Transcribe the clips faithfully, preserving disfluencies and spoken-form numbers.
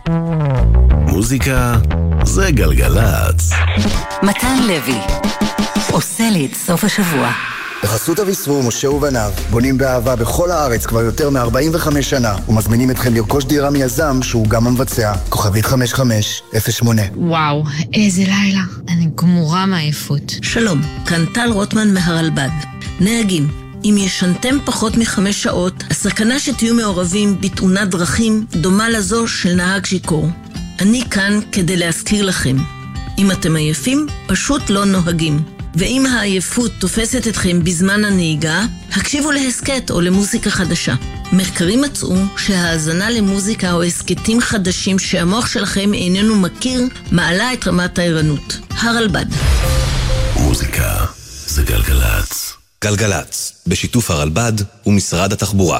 מוזיקה זה גלגלץ. מתן לוי עושה לי את סוף השבוע. בחסות אביסרו, משה ובניו, בונים באהבה בכל הארץ כבר יותר מ-ארבעים וחמש שנה, ומזמינים אתכם לרכוש דירה מיזם שהוא גם המבצע. כוכבית חמש חמש אפס שמונה. וואו, איזה לילה. אני גמורה מעייפות. שלום, כאן טל רוטמן מהרלב"ד. נהגים, אם ישנתם פחות מחמש שעות, הסכנה שתהיו מעורבים בתאונת דרכים דומה לזו של נהג שיכור. אני כאן כדי להזכיר לכם. אם אתם עייפים, פשוט לא נוהגים. ואם העייפות תופסת אתכם בזמן הנהיגה, הקשיבו להסקט או למוזיקה חדשה. מחקרים מצאו שההאזנה למוזיקה או הסקטים חדשים שהמוח שלכם איננו מכיר, מעלה את רמת הערנות. הרלב"ד. מוזיקה זה גלגלץ. גלגלץ, בשיתוף הרלב"ד ומשרד התחבורה.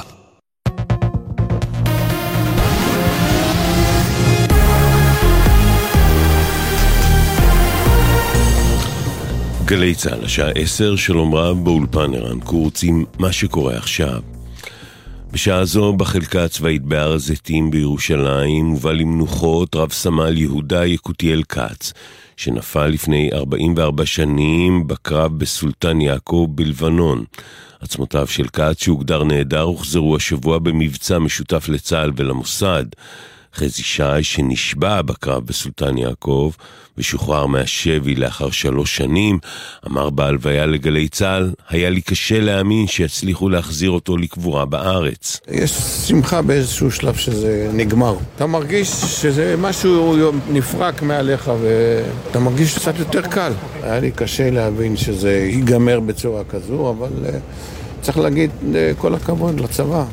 גלי צהל, השעה עשר, שלום רב באולפן ערן קורץ עם מה שקורה עכשיו. בשעה זו בחלקה הצבאית בהר הזיתים בירושלים הובא למנוחות רב סמל יהודה יקותיאל כץ, שנפל לפני ארבעים וארבע שנים בקרב בסולטן יעקב בלבנון. עצמותיו של כץ שהוגדר נהדר הוחזרו השבוע במבצע משותף לצה"ל ולמוסד. חזי שי שנשבע בקרב בסולטן יעקב ושוחרר מהשבי לאחר שלוש שנים, אמר בהלוויה לגלי צהל, היה לי קשה להאמין שיצליחו להחזיר אותו לקבורה בארץ. יש שמחה באיזשהו שלב שזה נגמר. אתה מרגיש שזה משהו נפרק מעליך ואתה מרגיש קצת יותר קל. היה לי קשה להבין שזה ייגמר בצורה כזו, אבל צריך להגיד כל הכבוד לצבא.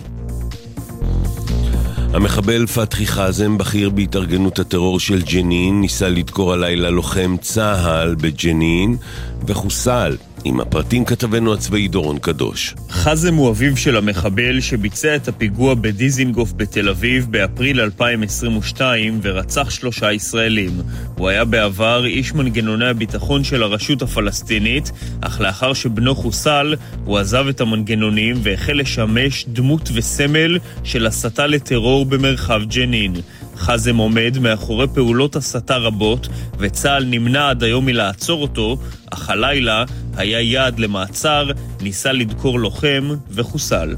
המחבל פתחי חזם, בכיר בהתארגנות הטרור של ג'נין, ניסה לדקור הלילה לוחם צה"ל בג'נין וחוסל. עם הפרטים כתבנו הצבאי דורון קדוש. חזם הוא אביו של המחבל שביצע את הפיגוע בדיזינגוף בתל אביב באפריל אלפיים עשרים ושתיים ורצח שלושה ישראלים. הוא היה בעבר איש מנגנוני הביטחון של הרשות הפלסטינית, אך לאחר שבנו חוסל הוא עזב את המנגנונים והחל לשמש דמות וסמל של הסתה לטרור במרחב ג'נין. חזם עומד מאחורי פעולות הסתה רבות וצה"ל נמנע עד היום מלעצור אותו, אך הלילה היה יעד למעצר, ניסה לדקור לוחם וחוסל.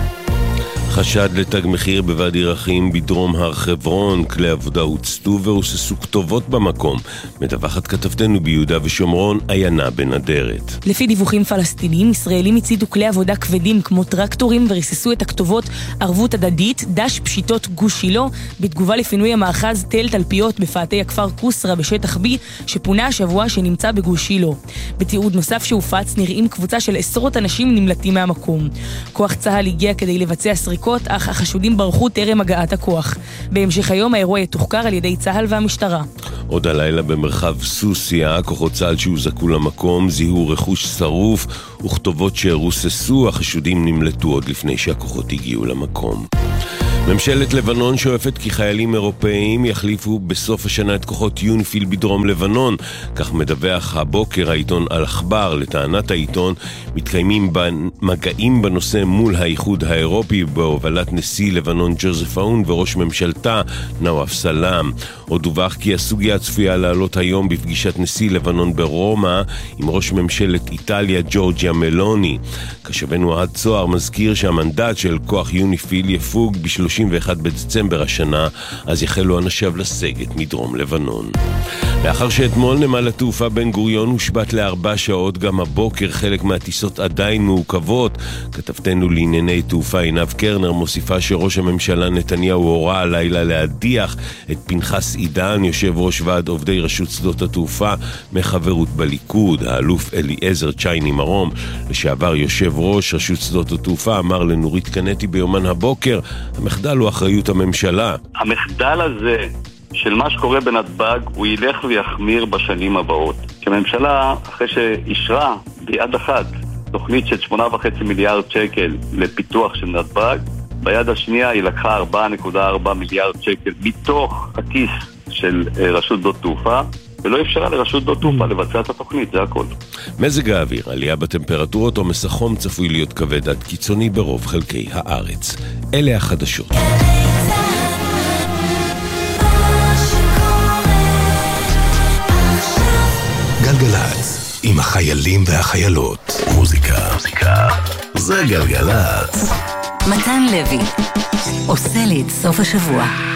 חשד לתג מחיר בוואדי רחים בדרום הר חברון, כלי עבודה הוצתו והוססו כתובות במקום. מדווחת כתבתנו ביהודה ושומרון, עיינה בנדרת. לפי דיווחים פלסטינים, ישראלים הציתו כלי עבודה כבדים כמו טרקטורים וריססו את הכתובות ערבות הדדית, דש פשיטות גוש שילה, בתגובה לפינוי המאחז תל תלפיות בפאתי הכפר קוסרה בשטח B, שפונה השבוע שנמצא בגוש שילה. בתיעוד נוסף שהופץ נראים קבוצה של עשרות אנשים נמלטים מהמקום. כוח צה"ל הגיע כדי לבצע סריקות, אך החשודים ברחו טרם הגעת הכוח. בהמשך היום האירוע יתוחקר על ידי צה"ל והמשטרה. עוד הלילה במרחב סוסיה, כוחות צה"ל שהוזעקו למקום זיהו רכוש שרוף וכתובות שרוססו, החשודים נמלטו עוד לפני שהכוחות הגיעו למקום. ממשלת לבנון שואפת כי חיילים אירופאים יחליפו בסוף השנה את כוחות יוניפיל בדרום לבנון. כך מדווח הבוקר העיתון אל-אחבר. לטענת העיתון מתקיימים מגעים בנושא מול האיחוד האירופי בהובלת נשיא לבנון ג'וזף און וראש ממשלתה נואף סלאם. עוד דווח כי הסוגיה צפויה לעלות היום בפגישת נשיא לבנון ברומא עם ראש ממשלת איטליה ג'ורג'יה מלוני. כשבנו עד צוהר מזכיר שהמנדט של כוח יוניפיל יפוג ב-שלושים ואחד בדצמבר השנה, אז יחלו אנשיו לסגת מדרום לבנון. לאחר שאתמול נמל התעופה בן גוריון הושבת לארבע שעות, גם הבוקר חלק מהטיסות עדיין מעוכבות. כתבתנו לענייני תעופה עינב קרנר מוסיפה שראש הממשלה נתניהו הורה הלילה להדיח את פנחס עידן, יושב ראש ועד עובדי רשות שדות התעופה מחברות בליכוד. האלוף אליעזר צ'ייני מרום, לשעבר יושב ראש רשות שדות התעופה, אמר לנורית קנטי ביומן הבוקר, המחדל הוא אחריות הממשלה. המחדל הזה של מה שקורה בנתב"ג הוא ילך ויחמיר בשנים הבאות. כממשלה, אחרי שאישרה ביד אחת תוכנית של שמונה וחצי מיליארד שקל לפיתוח של נתב"ג, ביד השנייה היא לקחה ארבע נקודה ארבע מיליארד שקל מתוך הכיס של רשות שדות תעופה, ולא אפשרה לרשות שדות תעופה לבצע את התוכנית, זה הכל. מזג האוויר, עלייה בטמפרטורות, עומס החום צפוי להיות כבד עד קיצוני ברוב חלקי הארץ. אלה החדשות. עם החיילים והחיילות. מוזיקה, מוזיקה, זה גלגלצ. מתן לוי עושה לי את סוף השבוע.